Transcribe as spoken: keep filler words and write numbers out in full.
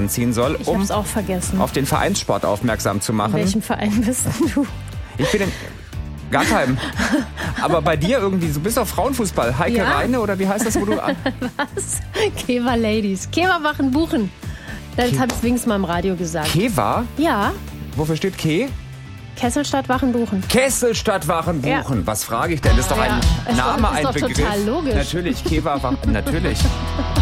anziehen soll, Ich um hab's auch vergessen. auf den Vereinssport aufmerksam zu machen. In welchem Verein bist denn du? Ich bin in gar keinem. Aber bei dir irgendwie, du bist auf Frauenfußball. Heike Ja. Reine oder wie heißt das, wo du... Was? Kewa Ladies. Kewa Wachen buchen. Das Ke- habe ich wenigstens mal im Radio gesagt. Kewa? Ja, Wofür steht Ke? Kesselstadt Wachen buchen. Kesselstadt Wachen buchen. Ja. Was frage ich denn? Das ist doch Ja, ein ist doch- Name, ist ein doch Begriff. total logisch. Natürlich, Kewa Wachen, natürlich.